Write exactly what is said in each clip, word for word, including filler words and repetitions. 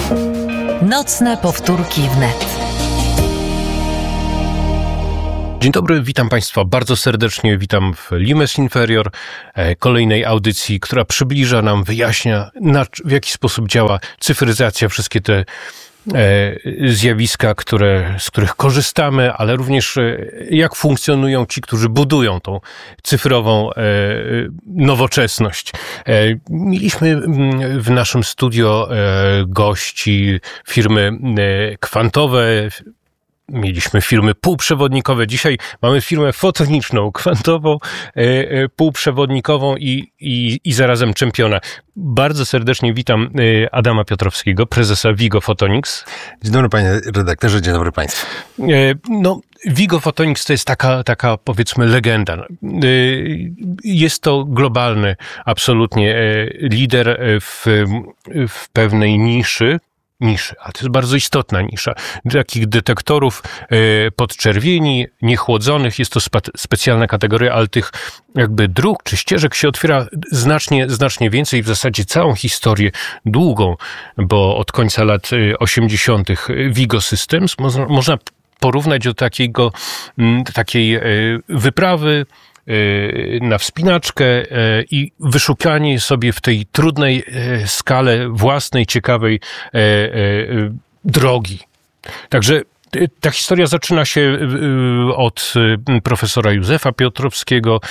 Nocne powtórki wnet. Dzień dobry, witam Państwa bardzo serdecznie, witam w Limes Inferior, kolejnej audycji, która przybliża nam, wyjaśnia, na, w jaki sposób działa cyfryzacja, wszystkie te e, zjawiska, które, z których korzystamy, ale również e, jak funkcjonują ci, którzy budują tą cyfrową e, nowoczesność. E, mieliśmy w naszym studio e, gości firmy e, kwantowe, mieliśmy firmy półprzewodnikowe. Dzisiaj mamy firmę fotoniczną, kwantową, e, e, półprzewodnikową i, i, i zarazem czempiona. Bardzo serdecznie witam e, Adama Piotrowskiego, prezesa Vigo Photonics. Dzień dobry panie redaktorze, dzień dobry państwu. E, no, Vigo Photonics to jest taka, taka powiedzmy legenda. E, jest to globalny absolutnie e, lider w, w pewnej niszy, niszy, a to jest bardzo istotna nisza. Takich detektorów y, podczerwieni, niechłodzonych, jest to spe- specjalna kategoria, ale tych jakby dróg czy ścieżek się otwiera znacznie, znacznie więcej, w zasadzie całą historię długą, bo od końca lat osiemdziesiątych Vigo Systems można, można porównać do takiego, m, takiej y, wyprawy na wspinaczkę i wyszukanie sobie w tej trudnej skale własnej, ciekawej drogi. Także ta historia zaczyna się od profesora Józefa Piotrowskiego,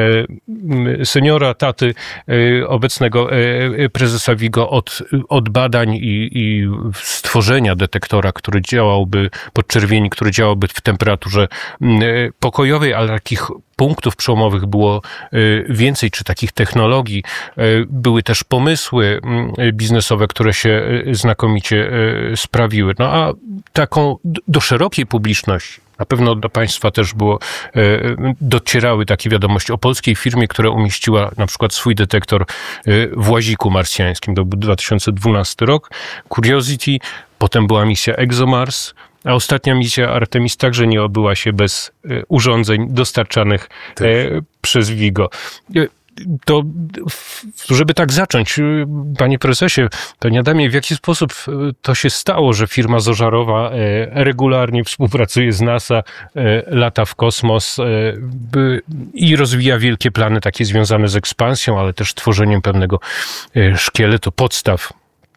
seniora, taty obecnego prezesa Vigo, od, od badań i, i stworzenia detektora, który działałby podczerwieni, który działałby w temperaturze pokojowej, ale takich punktów przełomowych było więcej, czy takich technologii. Były też pomysły biznesowe, które się znakomicie sprawiły. No a taką do szerokiej publiczności, na pewno do Państwa też było, docierały takie wiadomości o polskiej firmie, która umieściła na przykład swój detektor w łaziku marsjańskim. To był dwa tysiące dwunasty rok. Curiosity, potem była misja ExoMars, a ostatnia misja Artemis także nie obyła się bez e, urządzeń dostarczanych e, przez Vigo. E, to, żeby tak zacząć, panie prezesie, panie Adamie, w jaki sposób to się stało, że firma Zożarowa e, regularnie współpracuje z NASA, e, lata w kosmos e, by, i rozwija wielkie plany takie związane z ekspansją, ale też tworzeniem pewnego e, szkieletu, podstaw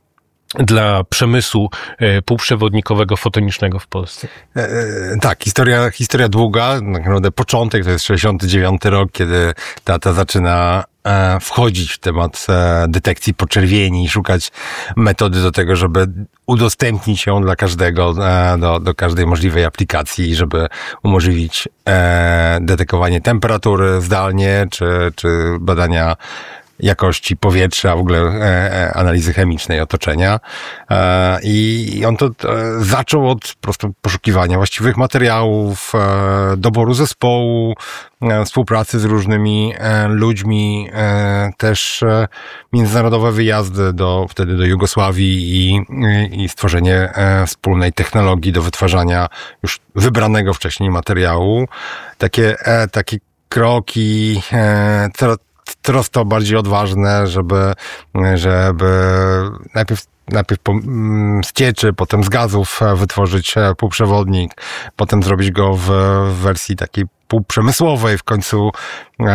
dla przemysłu e, półprzewodnikowego, fotonicznego w Polsce? E, e, tak, historia, historia długa, tak naprawdę początek to jest sześćdziesiąty dziewiąty rok, kiedy tata zaczyna e, wchodzić w temat e, detekcji podczerwieni i szukać metody do tego, żeby udostępnić ją dla każdego, e, do, do każdej możliwej aplikacji i żeby umożliwić e, detekowanie temperatury zdalnie, czy, czy badania jakości powietrza, w ogóle e, analizy chemicznej otoczenia. E, I on to e, zaczął od po prostu poszukiwania właściwych materiałów, e, doboru zespołu, e, współpracy z różnymi e, ludźmi, e, też e, międzynarodowe wyjazdy do, wtedy do Jugosławii i, i, i stworzenie e, wspólnej technologii do wytwarzania już wybranego wcześniej materiału. Takie, e, takie kroki, e, coraz coraz to bardziej odważne, żeby, żeby najpierw, najpierw z cieczy, potem z gazów wytworzyć półprzewodnik, potem zrobić go w wersji takiej półprzemysłowej, w końcu e,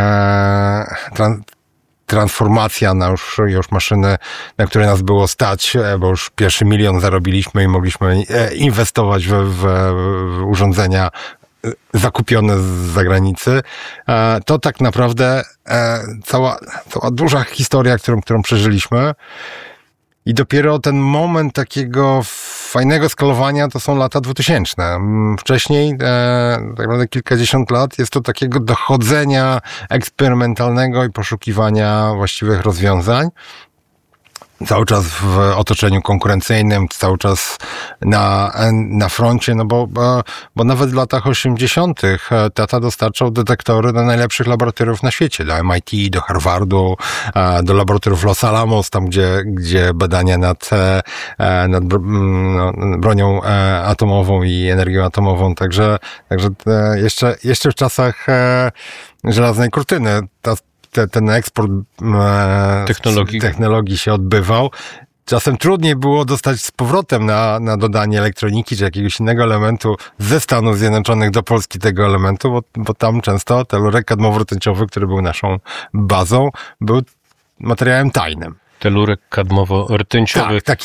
trans, transformacja na już, już maszyny, na które nas było stać, bo już pierwszy milion zarobiliśmy i mogliśmy inwestować w, w, w urządzenia zakupione z zagranicy. To tak naprawdę cała, cała duża historia, którą, którą przeżyliśmy. I dopiero ten moment takiego fajnego skalowania to są lata dwutysięczne. Wcześniej, tak naprawdę kilkadziesiąt lat, jest to takiego dochodzenia eksperymentalnego i poszukiwania właściwych rozwiązań. Cały czas w otoczeniu konkurencyjnym, cały czas na, na froncie, no bo, bo, bo nawet w latach osiemdziesiątych tata dostarczał detektory do najlepszych laboratoriów na świecie, do M I T, do Harvardu, do laboratoriów Los Alamos, tam gdzie, gdzie badania nad, nad bronią atomową i energią atomową, także, także jeszcze, jeszcze w czasach żelaznej kurtyny ta Te, ten eksport e, technologii. technologii się odbywał. czasem trudniej było dostać z powrotem na, na dodanie elektroniki czy jakiegoś innego elementu ze Stanów Zjednoczonych do Polski tego elementu, bo, bo tam często telurek kadmowo-rtęciowy, który był naszą bazą, był materiałem tajnym. Telurek kadmowo-rtęciowy. Tak, taki